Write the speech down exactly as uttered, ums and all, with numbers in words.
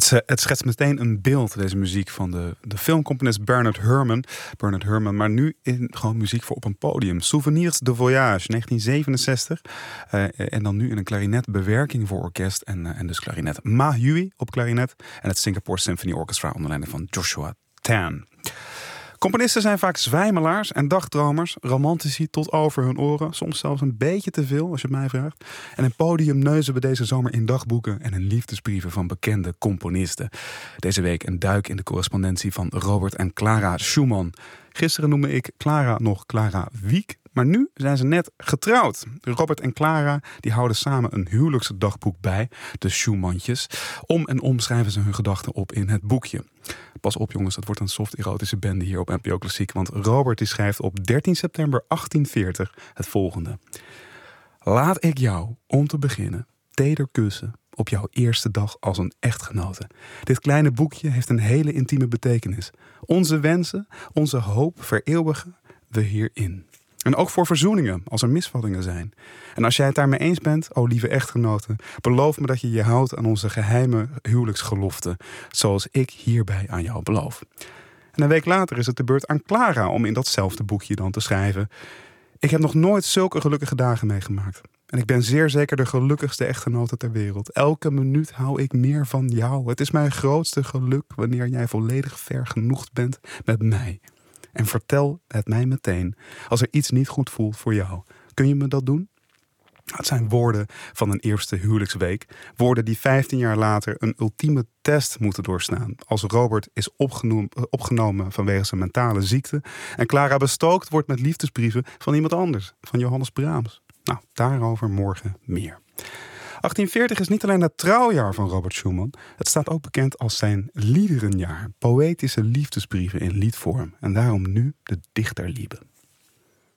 Het, het schetst meteen een beeld, deze muziek van de, de filmcomponist Bernard Herrmann. Bernard Herrmann, maar nu in gewoon muziek voor op een podium. Souvenirs de Voyage, negentien zevenenzestig. Uh, en dan nu in een klarinetbewerking voor orkest. En, uh, en dus klarinet Ma Hui op klarinet. En het Singapore Symphony Orchestra onder leiding van Joshua Tan. Componisten zijn vaak zwijmelaars en dagdromers, romantici tot over hun oren, soms zelfs een beetje te veel als je het mij vraagt. En een podium neuzen we deze zomer in dagboeken en in liefdesbrieven van bekende componisten. Deze week een duik in de correspondentie van Robert en Clara Schumann. Gisteren noemde ik Clara nog Clara Wieck, maar nu zijn ze net getrouwd. Robert en Clara die houden samen een huwelijksdagboek bij, de Schumantjes. Om en om schrijven ze hun gedachten op in het boekje. Pas op jongens, dat wordt een soft-erotische bende hier op N P O Klassiek. Want Robert die schrijft op dertien september achttien veertig het volgende. Laat ik jou, om te beginnen, teder kussen op jouw eerste dag als een echtgenote. Dit kleine boekje heeft een hele intieme betekenis. Onze wensen, onze hoop vereeuwigen we hierin. En ook voor verzoeningen, als er misvattingen zijn. En als jij het daarmee eens bent, o lieve echtgenote, beloof me dat je je houdt aan onze geheime huwelijksgelofte, zoals ik hierbij aan jou beloof. En een week later is het de beurt aan Clara om in datzelfde boekje dan te schrijven. Ik heb nog nooit zulke gelukkige dagen meegemaakt. En ik ben zeer zeker de gelukkigste echtgenote ter wereld. Elke minuut hou ik meer van jou. Het is mijn grootste geluk wanneer jij volledig vergenoegd bent met mij. En vertel het mij meteen als er iets niet goed voelt voor jou. Kun je me dat doen? Het zijn woorden van een eerste huwelijksweek. Woorden die vijftien jaar later een ultieme test moeten doorstaan. Als Robert is opgenomen, opgenomen vanwege zijn mentale ziekte. En Clara bestookt wordt met liefdesbrieven van iemand anders. Van Johannes Brahms. Nou, daarover morgen meer. achttien veertig is niet alleen het trouwjaar van Robert Schumann. Het staat ook bekend als zijn liederenjaar. Poëtische liefdesbrieven in liedvorm. En daarom nu de Dichterliebe.